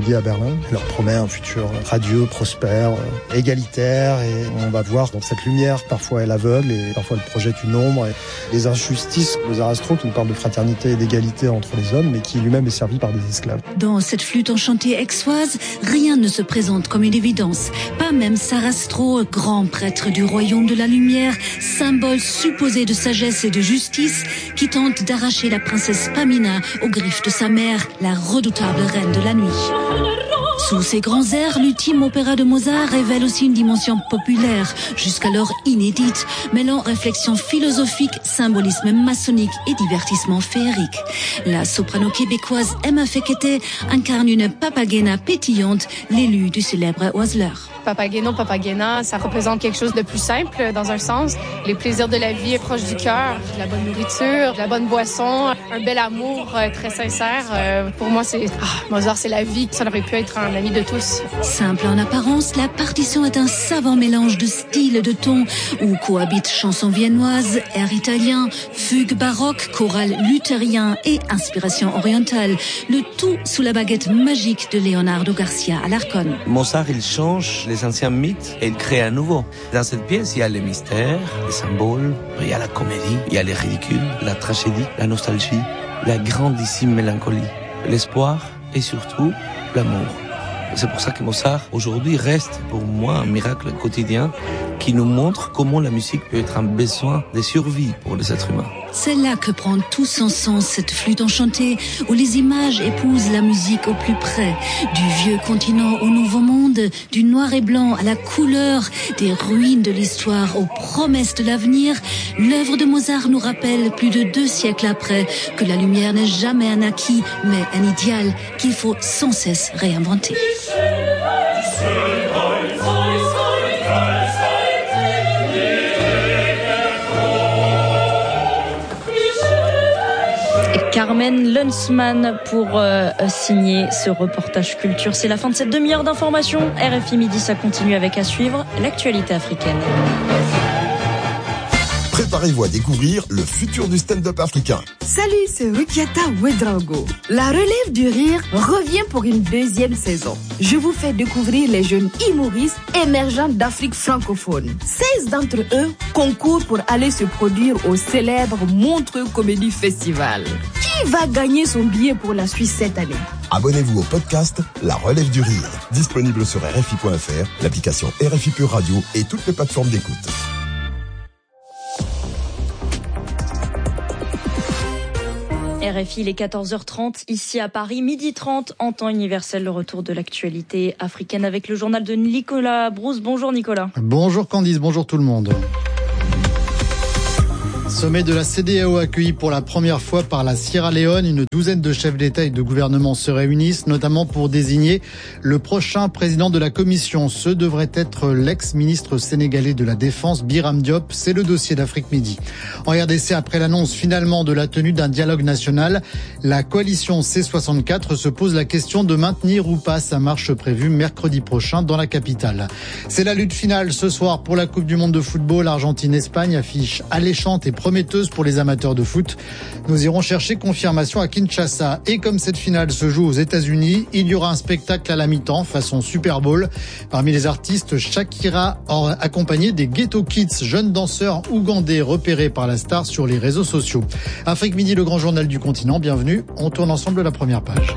Elle leur promet un futur radieux, prospère, égalitaire, et on va voir dans cette lumière, parfois elle aveugle et parfois elle projette une ombre. Et les injustices de Zarastro qui nous parle de fraternité et d'égalité entre les hommes, mais qui lui-même est servi par des esclaves. Dans cette flûte enchantée aixoise, rien ne se présente comme une évidence. Pas même Sarastro, grand prêtre du royaume de la lumière, symbole supposé de sagesse et de justice, qui tente d'arracher la princesse Pamina aux griffes de sa mère, la redoutable reine de la nuit. Sous ces grands airs, l'ultime opéra de Mozart révèle aussi une dimension populaire, jusqu'alors inédite, mêlant réflexion philosophique, symbolisme maçonnique et divertissement féerique. La soprano québécoise Emma Fekete incarne une papagena pétillante, l'élue du célèbre oiseleur. Papageno, papagena, ça représente quelque chose de plus simple dans un sens. Les plaisirs de la vie est proche du cœur, de la bonne nourriture, de la bonne boisson, un bel amour très sincère. Pour moi, Mozart, c'est la vie. Ça aurait pu être un ami de tous. Simple en apparence, la partition est un savant mélange de styles et de tons où cohabitent chansons viennoises, airs italiens, fugues baroques, chorales luthériens et inspiration orientale. Le tout sous la baguette magique de Leonardo Garcia Alarcón. Mozart, il change les anciens mythes et il crée un nouveau. Dans cette pièce, il y a les mystères, les symboles, il y a la comédie, il y a les ridicules, la tragédie, la nostalgie, la grandissime mélancolie, l'espoir et surtout l'amour. C'est pour ça que Mozart, aujourd'hui, reste pour moi un miracle quotidien qui nous montre comment la musique peut être un besoin de survie pour les êtres humains. C'est là que prend tout son sens cette flûte enchantée, où les images épousent la musique au plus près. Du vieux continent au nouveau monde, du noir et blanc à la couleur, des ruines de l'histoire aux promesses de l'avenir, l'œuvre de Mozart nous rappelle plus de 2 siècles après que la lumière n'est jamais un acquis, mais un idéal qu'il faut sans cesse réinventer. Carmen Lunsman pour signer ce reportage culture. C'est la fin de cette demi-heure d'information. RFI Midi, ça continue avec à suivre l'actualité africaine. Préparez-vous à découvrir le futur du stand-up africain. Salut, c'est Rukiata Ouedraogo. La relève du rire revient pour une 2e saison. Je vous fais découvrir les jeunes humoristes émergents d'Afrique francophone. 16 d'entre eux concourent pour aller se produire au célèbre Montreux Comedy Festival. Qui va gagner son billet pour la Suisse cette année? Abonnez-vous au podcast La Relève du Rire, disponible sur RFI.fr, l'application RFI Pure Radio et toutes les plateformes d'écoute. RFI, il est 14h30, ici à Paris, 12h30, en temps universel, le retour de l'actualité africaine avec le journal de Nicolas Brousse. Bonjour Nicolas. Bonjour Candice, bonjour tout le monde. Sommet de la CEDEAO accueilli pour la première fois par la Sierra Leone. Une douzaine de chefs d'État et de gouvernement se réunissent, notamment pour désigner le prochain président de la Commission. Ce devrait être l'ex-ministre sénégalais de la Défense, Biram Diop. C'est le dossier d'Afrique Midi. En RDC, après l'annonce finalement de la tenue d'un dialogue national, la coalition C64 se pose la question de maintenir ou pas sa marche prévue mercredi prochain dans la capitale. C'est la lutte finale ce soir pour la Coupe du Monde de football. Argentine-Espagne, affiche alléchante et prometteuse pour les amateurs de foot. Nous irons chercher confirmation à Kinshasa. Et comme cette finale se joue aux États-Unis, il y aura un spectacle à la mi-temps façon Super Bowl. Parmi les artistes, Shakira accompagnée des Ghetto Kids, jeunes danseurs ougandais repérés par la star sur les réseaux sociaux. Afrique Midi, le grand journal du continent. Bienvenue. On tourne ensemble la première page.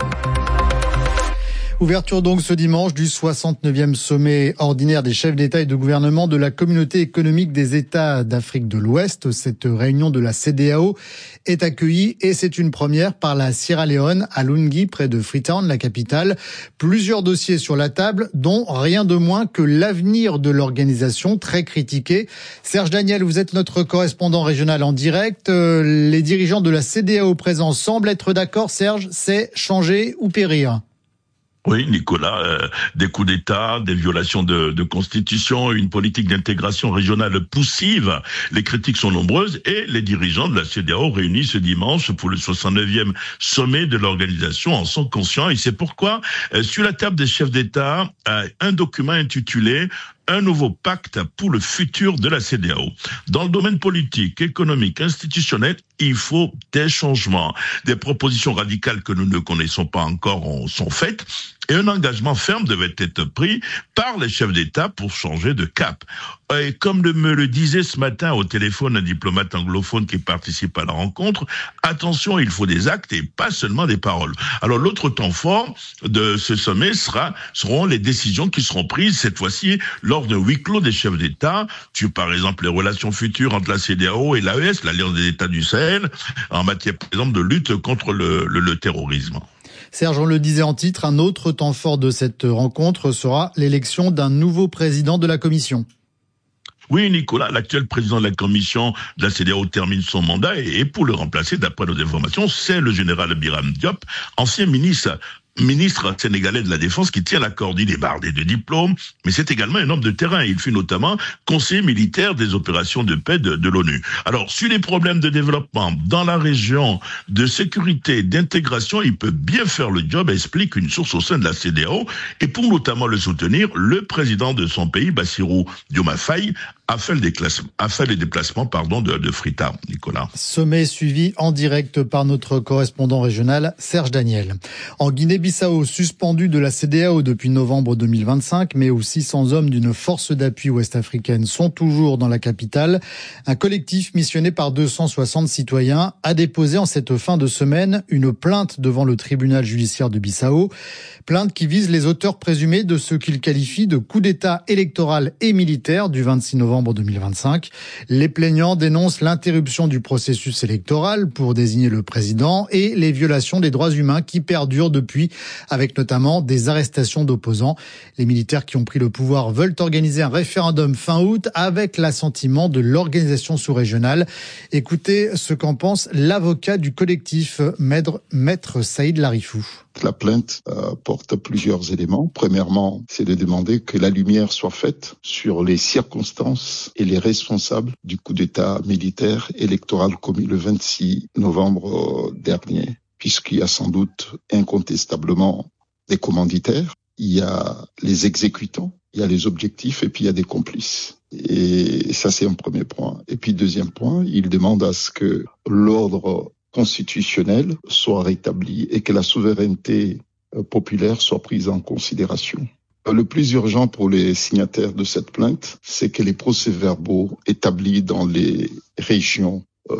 Ouverture donc ce dimanche du 69e sommet ordinaire des chefs d'État et de gouvernement de la Communauté économique des États d'Afrique de l'Ouest. Cette réunion de la CEDEAO est accueillie et c'est une première par la Sierra Leone à Lungi, près de Freetown, la capitale. Plusieurs dossiers sur la table, dont rien de moins que l'avenir de l'organisation, très critiqué. Serge Daniel, vous êtes notre correspondant régional en direct. Les dirigeants de la CEDEAO présents semblent être d'accord. Serge, c'est changer ou périr? Oui, Nicolas, des coups d'État, des violations de constitution, une politique d'intégration régionale poussive. Les critiques sont nombreuses et les dirigeants de la CEDEAO réunis ce dimanche pour le 69e sommet de l'organisation en sont conscients. Et c'est pourquoi, sur la table des chefs d'État, un document intitulé un nouveau pacte pour le futur de la CEDEAO. Dans le domaine politique, économique, institutionnel, il faut des changements. Des propositions radicales que nous ne connaissons pas encore sont faites. Et un engagement ferme devait être pris par les chefs d'État pour changer de cap. Et comme me le disait ce matin au téléphone un diplomate anglophone qui participe à la rencontre, attention, il faut des actes et pas seulement des paroles. Alors l'autre temps fort de ce sommet seront les décisions qui seront prises cette fois-ci lors d'un huis clos des chefs d'État, sur par exemple les relations futures entre la CEDEAO et l'AES, l'Alliance des États du Sahel, en matière par exemple de lutte contre le terrorisme. Serge, on le disait en titre, un autre temps fort de cette rencontre sera l'élection d'un nouveau président de la Commission. Oui, Nicolas, l'actuel président de la commission de la CEDEAO termine son mandat et pour le remplacer, d'après nos informations, c'est le général Biram Diop, ancien ministre sénégalais de la Défense qui tient la corde. Il est bardé de diplômes, mais c'est également un homme de terrain. Il fut notamment conseiller militaire des opérations de paix de l'ONU. Alors, sur les problèmes de développement dans la région, de sécurité, d'intégration, il peut bien faire le job, explique une source au sein de la CEDEAO. Et pour notamment le soutenir, le président de son pays, Bassirou Diomaye Faye, a fait les déplacements de Freetown, Nicolas. Sommet suivi en direct par notre correspondant régional, Serge Daniel. En Guinée-Bissau, suspendu de la CEDEAO depuis novembre 2025, mais aussi sans hommes d'une force d'appui ouest-africaine sont toujours dans la capitale. Un collectif missionné par 260 citoyens a déposé en cette fin de semaine une plainte devant le tribunal judiciaire de Bissau. Plainte qui vise les auteurs présumés de ce qu'il qualifie de coup d'État électoral et militaire du 26 novembre 2025. Les plaignants dénoncent l'interruption du processus électoral pour désigner le président et les violations des droits humains qui perdurent depuis, avec notamment des arrestations d'opposants. Les militaires qui ont pris le pouvoir veulent organiser un référendum fin août avec l'assentiment de l'organisation sous-régionale. Écoutez ce qu'en pense l'avocat du collectif, Maître Saïd Larifou. La plainte porte plusieurs éléments. Premièrement, c'est de demander que la lumière soit faite sur les circonstances et les responsables du coup d'État militaire électoral commis le 26 novembre dernier, puisqu'il y a sans doute incontestablement des commanditaires, il y a les exécutants, il y a les objectifs et puis il y a des complices. Et ça, c'est un premier point. Et puis deuxième point, il demande à ce que l'ordre constitutionnel soit rétabli et que la souveraineté populaire soit prise en considération. Le plus urgent pour les signataires de cette plainte, c'est que les procès-verbaux établis dans les régions,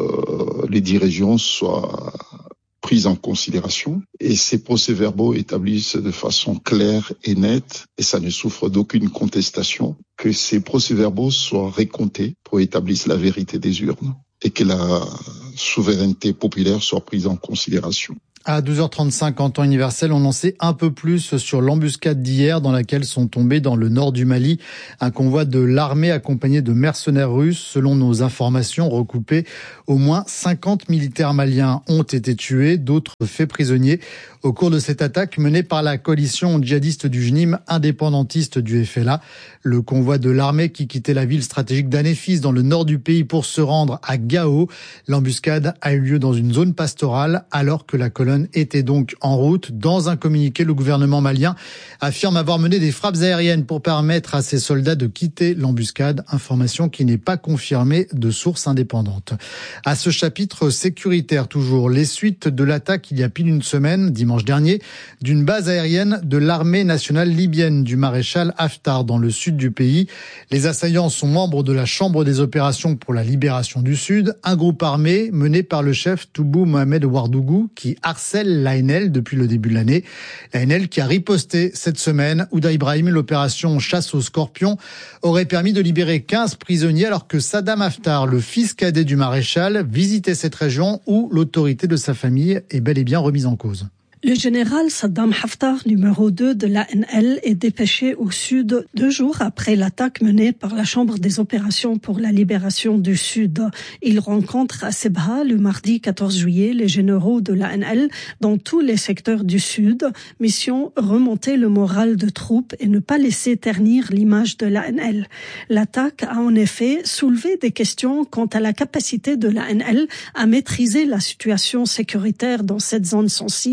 les 10 régions, soient pris en considération. Et ces procès-verbaux établissent de façon claire et nette, et ça ne souffre d'aucune contestation, que ces procès-verbaux soient récomptés pour établir la vérité des urnes et que la souveraineté populaire soit prise en considération. À 12h35 en temps universel, on en sait un peu plus sur l'embuscade d'hier dans laquelle sont tombés dans le nord du Mali un convoi de l'armée accompagné de mercenaires russes. Selon nos informations recoupées, au moins 50 militaires maliens ont été tués, d'autres faits prisonniers au cours de cette attaque menée par la coalition djihadiste du JNIM, indépendantiste du FLA. Le convoi de l'armée qui quittait la ville stratégique d'Anéfis dans le nord du pays pour se rendre à Gao. L'embuscade a eu lieu dans une zone pastorale alors que la colonne était donc en route. Dans un communiqué, le gouvernement malien affirme avoir mené des frappes aériennes pour permettre à ses soldats de quitter l'embuscade, information qui n'est pas confirmée de sources indépendantes. À ce chapitre sécuritaire toujours, les suites de l'attaque il y a pile une semaine, dimanche dernier, d'une base aérienne de l'armée nationale libyenne du maréchal Haftar dans le sud du pays. Les assaillants sont membres de la Chambre des opérations pour la libération du Sud, un groupe armé mené par le chef Toubou Mohamed Ouardougou qui harcèle l'ANL depuis le début de l'année. L'ANL qui a riposté cette semaine. Ouda Ibrahim, l'opération chasse aux scorpions, aurait permis de libérer 15 prisonniers alors que Saddam Haftar, le fils cadet du maréchal, visitait cette région où l'autorité de sa famille est bel et bien remise en cause. Le général Saddam Haftar, numéro 2 de l'ANL, est dépêché au sud 2 jours après l'attaque menée par la Chambre des opérations pour la libération du Sud. Il rencontre à Sebha le mardi 14 juillet les généraux de l'ANL dans tous les secteurs du Sud. Mission remonter le moral de troupes et ne pas laisser ternir l'image de l'ANL. L'attaque a en effet soulevé des questions quant à la capacité de l'ANL à maîtriser la situation sécuritaire dans cette zone sensible.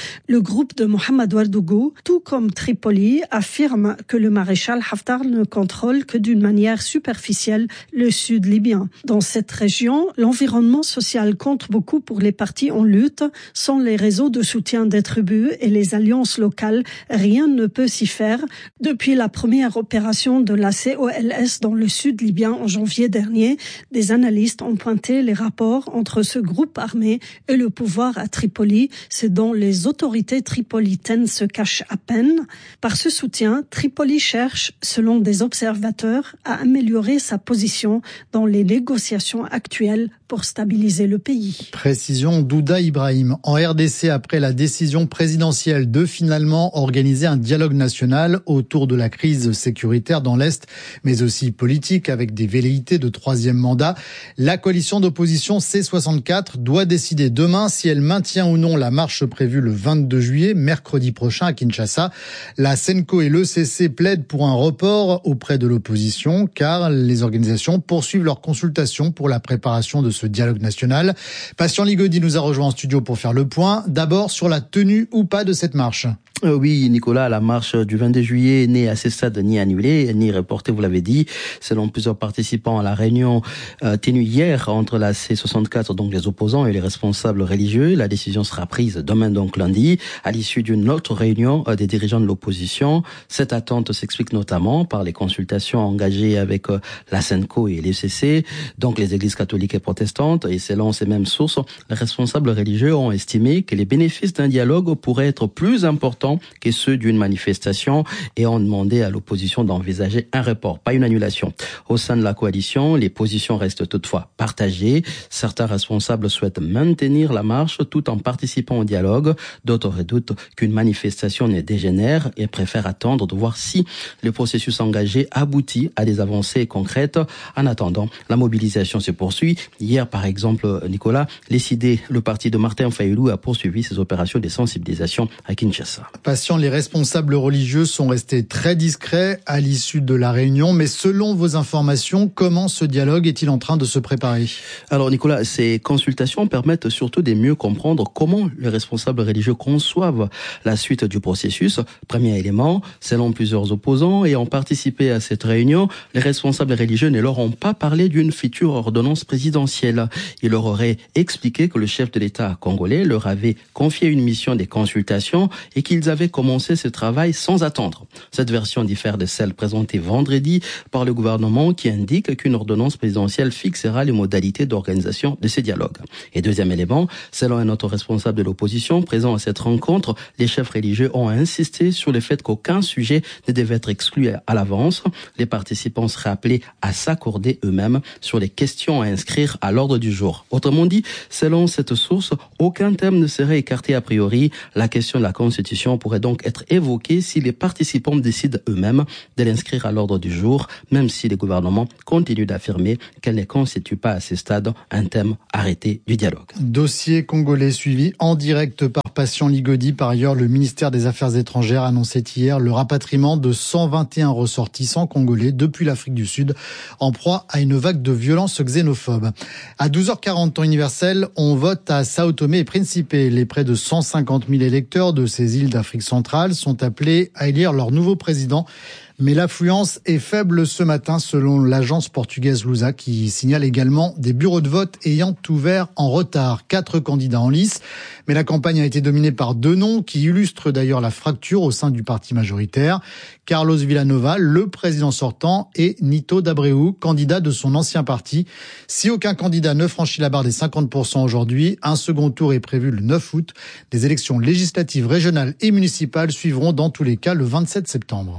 Le groupe de Mohamed Ouagadougou, tout comme Tripoli, affirme que le maréchal Haftar ne contrôle que d'une manière superficielle le sud libyen. Dans cette région, l'environnement social compte beaucoup pour les partis en lutte. Sans les réseaux de soutien des tribus et les alliances locales, rien ne peut s'y faire. Depuis la première opération de la COLS dans le sud libyen en janvier dernier, des analystes ont pointé les rapports entre ce groupe armé et le pouvoir à Tripoli, ce dont les autorités tripolitaines se cachent à peine. Par ce soutien, Tripoli cherche, selon des observateurs, à améliorer sa position dans les négociations actuelles pour stabiliser le pays. Précision d'Ouda Ibrahim. En RDC, après la décision présidentielle de finalement organiser un dialogue national autour de la crise sécuritaire dans l'Est, mais aussi politique avec des velléités de troisième mandat, la coalition d'opposition C64 doit décider demain si elle maintient ou non la marche prévue le 22 juillet, mercredi prochain à Kinshasa. La Senco et l'ECC plaident pour un report auprès de l'opposition car les organisations poursuivent leurs consultations pour la préparation de ce dialogue national. Patient Ligodi nous a rejoint en studio pour faire le point. D'abord sur la tenue ou pas de cette marche. Oui, Nicolas, la marche du 22 juillet n'est à ce stade ni annulée, ni reportée, vous l'avez dit. Selon plusieurs participants à la réunion tenue hier entre la C64, donc les opposants et les responsables religieux, la décision sera prise demain, donc lundi, à l'issue d'une autre réunion des dirigeants de l'opposition. Cette attente s'explique notamment par les consultations engagées avec la Senco et l'ECC, donc les églises catholiques et protestantes. Et selon ces mêmes sources, les responsables religieux ont estimé que les bénéfices d'un dialogue pourraient être plus importants que ceux d'une manifestation et ont demandé à l'opposition d'envisager un report, pas une annulation. Au sein de la coalition, les positions restent toutefois partagées. Certains responsables souhaitent maintenir la marche tout en participant au dialogue. D'autres redoutent qu'une manifestation ne dégénère et préfèrent attendre de voir si le processus engagé aboutit à des avancées concrètes. En attendant, la mobilisation se poursuit. Hier, par exemple, Nicolas, le parti de Martin Fayulu a poursuivi ses opérations de sensibilisation à Kinshasa. Patient, les responsables religieux sont restés très discrets à l'issue de la réunion, mais selon vos informations, comment ce dialogue est-il en train de se préparer? Alors Nicolas, ces consultations permettent surtout de mieux comprendre comment les responsables religieux conçoivent la suite du processus. Premier élément, selon plusieurs opposants ayant participé à cette réunion, les responsables religieux ne leur ont pas parlé d'une future ordonnance présidentielle. Ils leur auraient expliqué que le chef de l'État congolais leur avait confié une mission de consultation et qu'ils avaient commencé ce travail sans attendre. Cette version diffère de celle présentée vendredi par le gouvernement qui indique qu'une ordonnance présidentielle fixera les modalités d'organisation de ces dialogues. Et deuxième élément, selon un autre responsable de l'opposition présent à cette rencontre, les chefs religieux ont insisté sur le fait qu'aucun sujet ne devait être exclu à l'avance. Les participants seraient appelés à s'accorder eux-mêmes sur les questions à inscrire à l'ordre du jour. Autrement dit, selon cette source, aucun thème ne serait écarté a priori. La question de la Constitution pourrait donc être évoquée si les participants décident eux-mêmes de l'inscrire à l'ordre du jour, même si le gouvernement continue d'affirmer qu'elle ne constitue pas à ce stade un thème arrêté du dialogue. Dossier congolais suivi en direct par Patient Ligodi. Par ailleurs, le ministère des Affaires étrangères annonçait hier le rapatriement de 121 ressortissants congolais depuis l'Afrique du Sud en proie à une vague de violences xénophobes. À 12h40 temps universel, on vote à Sao Tomé et Principe. Les près de 150 000 électeurs de ces îles d'Afrique centrale sont appelés à élire leur nouveau président. Mais l'affluence est faible ce matin selon l'agence portugaise Lusa qui signale également des bureaux de vote ayant ouvert en retard. 4 candidats en lice. Mais la campagne a été dominée par 2 noms qui illustrent d'ailleurs la fracture au sein du parti majoritaire. Carlos Villanova, le président sortant, et Nito d'Abreu, candidat de son ancien parti. Si aucun candidat ne franchit la barre des 50% aujourd'hui, un second tour est prévu le 9 août. Des élections législatives, régionales et municipales suivront dans tous les cas le 27 septembre.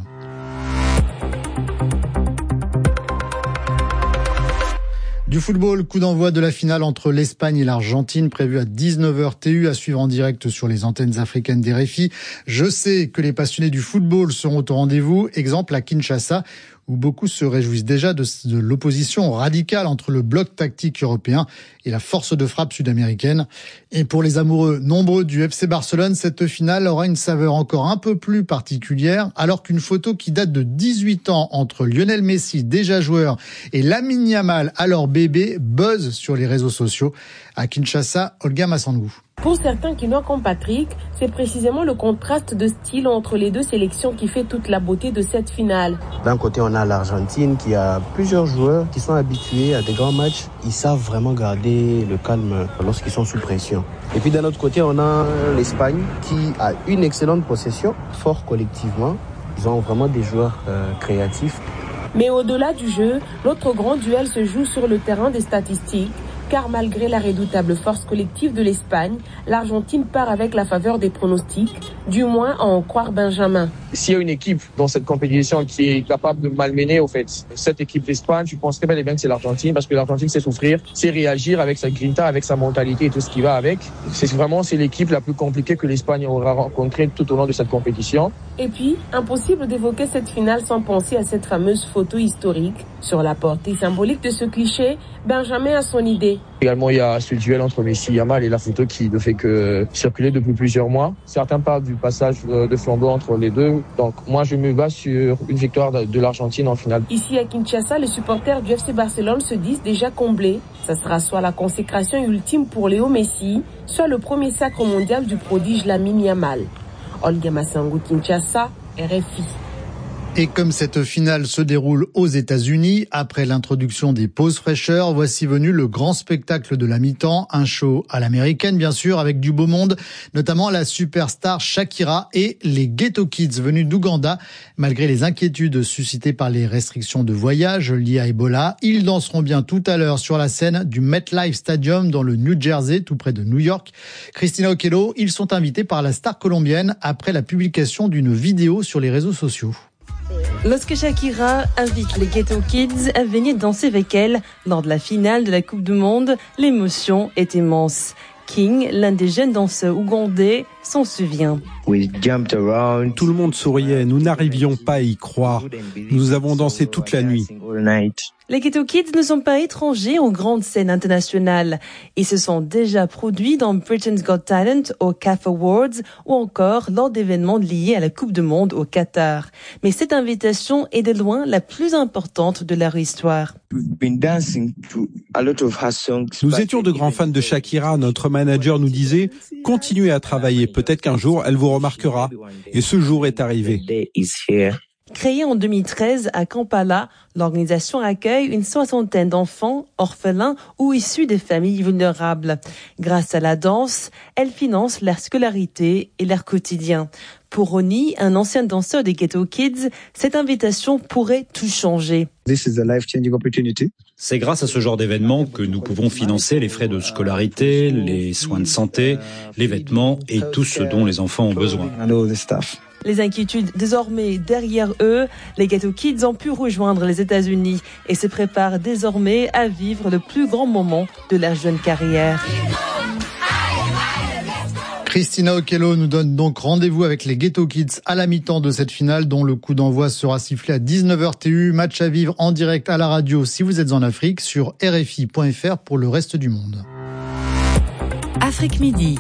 Du football, coup d'envoi de la finale entre l'Espagne et l'Argentine, prévue à 19h TU, à suivre en direct sur les antennes africaines d'RFI. Je sais que les passionnés du football seront au rendez-vous. Exemple à Kinshasa, où beaucoup se réjouissent déjà de l'opposition radicale entre le bloc tactique européen et la force de frappe sud-américaine. Et pour les amoureux nombreux du FC Barcelone, cette finale aura une saveur encore un peu plus particulière, alors qu'une photo qui date de 18 ans entre Lionel Messi, déjà joueur, et Lamine Yamal, alors bébé, buzz sur les réseaux sociaux. À Kinshasa, Olga Massangou. Pour certains Quinois comme Patrick, c'est précisément le contraste de style entre les deux sélections qui fait toute la beauté de cette finale. D'un côté, on a l'Argentine qui a plusieurs joueurs qui sont habitués à des grands matchs. Ils savent vraiment garder le calme lorsqu'ils sont sous pression. Et puis d'un autre côté, on a l'Espagne qui a une excellente possession, fort collectivement. Ils ont vraiment des joueurs créatifs. Mais au-delà du jeu, l'autre grand duel se joue sur le terrain des statistiques. Car malgré la redoutable force collective de l'Espagne, l'Argentine part avec la faveur des pronostics, du moins à en croire Benjamin. S'il y a une équipe dans cette compétition qui est capable de malmener, au fait, cette équipe d'Espagne, je pense très bien que c'est l'Argentine, parce que l'Argentine sait souffrir, sait réagir avec sa grinta, avec sa mentalité et tout ce qui va avec. C'est l'équipe la plus compliquée que l'Espagne aura rencontrée tout au long de cette compétition. Et puis, impossible d'évoquer cette finale sans penser à cette fameuse photo historique. Sur la portée symbolique de ce cliché, Benjamin a son idée. Également, il y a ce duel entre Messi et Yamal et la photo qui ne fait que circuler depuis plusieurs mois. Certains parlent du passage de flambeau entre les deux. Donc, moi, je me base sur une victoire de l'Argentine en finale. Ici à Kinshasa, les supporters du FC Barcelone se disent déjà comblés. Ça sera soit la consécration ultime pour Léo Messi, soit le premier sacre mondial du prodige Lamine Yamal. Olga Massango, Kinshasa, RFI. Et comme cette finale se déroule aux États-Unis, après l'introduction des pauses fraîcheurs, voici venu le grand spectacle de la mi-temps, un show à l'américaine bien sûr, avec du beau monde, notamment la superstar Shakira et les Ghetto Kids venus d'Ouganda. Malgré les inquiétudes suscitées par les restrictions de voyage liées à Ebola, ils danseront bien tout à l'heure sur la scène du MetLife Stadium dans le New Jersey, tout près de New York. Christina Okello, ils sont invités par la star colombienne après la publication d'une vidéo sur les réseaux sociaux. Lorsque Shakira invite les Ghetto Kids à venir danser avec elle lors de la finale de la Coupe du Monde, l'émotion est immense. King, l'un des jeunes danseurs ougandais, s'en souvient. Tout le monde souriait, nous n'arrivions pas à y croire. Nous avons dansé toute la nuit. Les Ghetto Kids ne sont pas étrangers aux grandes scènes internationales. Ils se sont déjà produits dans Britain's Got Talent aux CAF Awards ou encore lors d'événements liés à la Coupe du Monde au Qatar. Mais cette invitation est de loin la plus importante de leur histoire. Nous étions de grands fans de Shakira. Notre manager nous disait « Continuez à travailler, peut-être qu'un jour elle vous remarquera ». Et ce jour est arrivé. Créée en 2013 à Kampala, l'organisation accueille une soixantaine d'enfants, orphelins ou issus des familles vulnérables. Grâce à la danse, elle finance leur scolarité et leur quotidien. Pour Ronnie, un ancien danseur des Ghetto Kids, cette invitation pourrait tout changer. C'est grâce à ce genre d'événement que nous pouvons financer les frais de scolarité, les soins de santé, les vêtements et tout ce dont les enfants ont besoin. Les inquiétudes désormais derrière eux, les Ghetto Kids ont pu rejoindre les États-Unis et se préparent désormais à vivre le plus grand moment de leur jeune carrière. Christina Okello nous donne donc rendez-vous avec les Ghetto Kids à la mi-temps de cette finale dont le coup d'envoi sera sifflé à 19h TU. Match à vivre en direct à la radio si vous êtes en Afrique sur RFI.fr pour le reste du monde. Afrique Midi.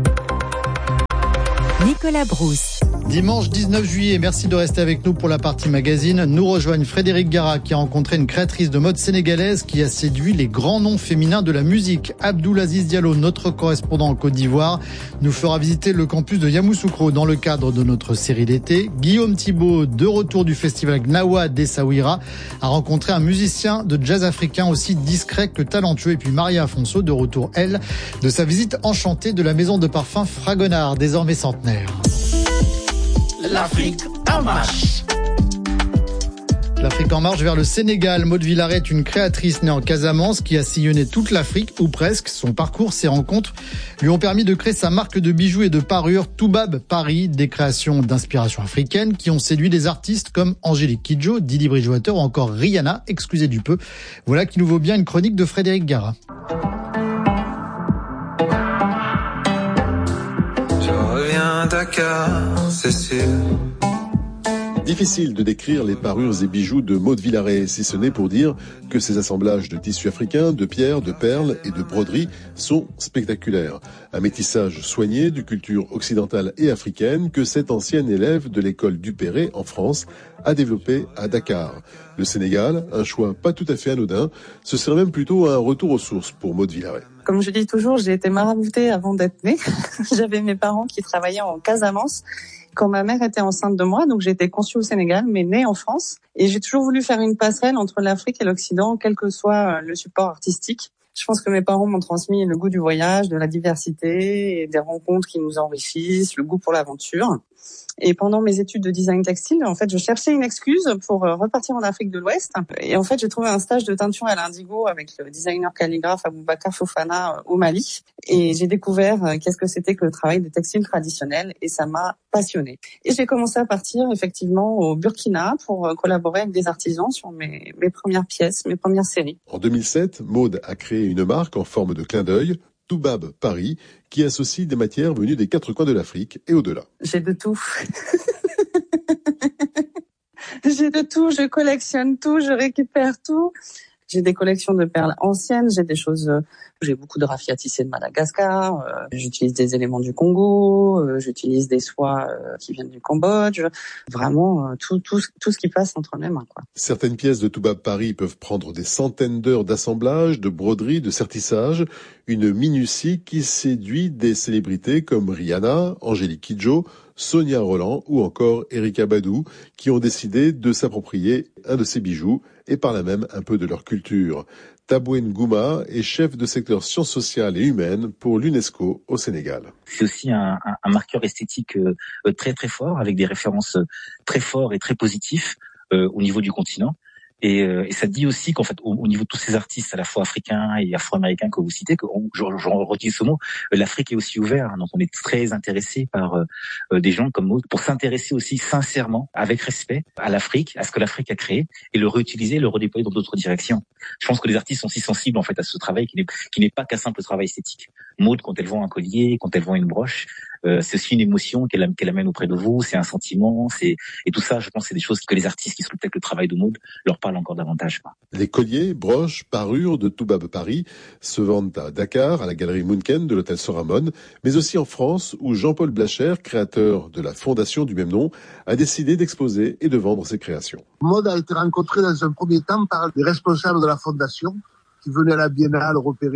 Nicolas Brousse. Dimanche 19 juillet, merci de rester avec nous pour la partie magazine. Nous rejoignent Frédéric Gara qui a rencontré une créatrice de mode sénégalaise qui a séduit les grands noms féminins de la musique. Abdoulaziz Diallo, notre correspondant en Côte d'Ivoire, nous fera visiter le campus de Yamoussoukro dans le cadre de notre série d'été. Guillaume Thibault, de retour du festival Gnawa d'Essaouira, a rencontré un musicien de jazz africain aussi discret que talentueux. Et puis Maria Afonso, de retour, elle, de sa visite enchantée de la maison de parfum Fragonard, désormais centenaire. L'Afrique en marche. L'Afrique en marche vers le Sénégal. Maud Villaret est une créatrice née en Casamance qui a sillonné toute l'Afrique, ou presque. Son parcours, ses rencontres lui ont permis de créer sa marque de bijoux et de parures Toubab Paris, des créations d'inspiration africaine qui ont séduit des artistes comme Angélique Kidjo, Didi Bridgewater ou encore Rihanna, excusez du peu. Voilà qui nous vaut bien une chronique de Frédéric Gara. Dakar, c'est sûr. Difficile de décrire les parures et bijoux de Maud Villaret, si ce n'est pour dire que ces assemblages de tissus africains, de pierres, de perles et de broderies sont spectaculaires. Un métissage soigné de culture occidentale et africaine que cette ancienne élève de l'école du Perret en France a développé à Dakar. Le Sénégal, un choix pas tout à fait anodin, ce serait même plutôt un retour aux sources pour Maud Villaret. Comme je dis toujours, j'ai été maraboutée avant d'être née. J'avais mes parents qui travaillaient en Casamance quand ma mère était enceinte de moi, donc j'ai été conçue au Sénégal, mais née en France. Et j'ai toujours voulu faire une passerelle entre l'Afrique et l'Occident, quel que soit le support artistique. Je pense que mes parents m'ont transmis le goût du voyage, de la diversité, et des rencontres qui nous enrichissent, le goût pour l'aventure. Et pendant mes études de design textile, en fait, je cherchais une excuse pour repartir en Afrique de l'Ouest. Et en fait, j'ai trouvé un stage de teinture à l'indigo avec le designer calligraphe Aboubakar Fofana au Mali. Et j'ai découvert qu'est-ce que c'était que le travail de textile traditionnel et ça m'a passionnée. Et j'ai commencé à partir effectivement au Burkina pour collaborer avec des artisans sur mes premières pièces, mes premières séries. En 2007, Maud a créé une marque en forme de clin d'œil, Toubab Paris, qui associe des matières venues des 4 coins de l'Afrique et au-delà. J'ai de tout. J'ai de tout, je collectionne tout, je récupère tout. J'ai des collections de perles anciennes, j'ai des choses, j'ai beaucoup de raffia tissé de Madagascar, j'utilise des éléments du Congo, j'utilise des soies qui viennent du Cambodge, vraiment tout ce qui passe entre mes mains, quoi. Certaines pièces de Toubab Paris peuvent prendre des centaines d'heures d'assemblage, de broderie, de sertissage, une minutie qui séduit des célébrités comme Rihanna, Angélique Kidjo, Sonia Rolland ou encore Erykah Badu, qui ont décidé de s'approprier un de ces bijoux et par là même un peu de leur culture. Taboué Ngouma est chef de secteur sciences sociales et humaines pour l'UNESCO au Sénégal. C'est aussi un marqueur esthétique très très fort, avec des références très fortes et très positifs au niveau du continent. Et ça dit aussi qu'en fait, au niveau de tous ces artistes, à la fois africains et afro-américains que vous citez, je redis ce mot, l'Afrique est aussi ouverte. Donc, on est très intéressé par des gens comme Maud pour s'intéresser aussi sincèrement, avec respect, à l'Afrique, à ce que l'Afrique a créé, et le réutiliser, le redéployer dans d'autres directions. Je pense que les artistes sont si sensibles en fait à ce travail qui n'est pas qu'un simple travail esthétique. Maud, quand elle vend un collier, quand elle vend une broche, c'est aussi une émotion qu'elle amène auprès de vous, c'est un sentiment, et tout ça, je pense, c'est des choses que les artistes qui scrutent le travail de Maud leur parlent encore davantage. Les colliers, broches, parures de Toubab Paris se vendent à Dakar, à la galerie Munken de l'hôtel Soramon, mais aussi en France, où Jean-Paul Blacher, créateur de la fondation du même nom, a décidé d'exposer et de vendre ses créations. Maud a été rencontrée dans un premier temps par les responsables de la fondation qui venaient à la Biennale repérer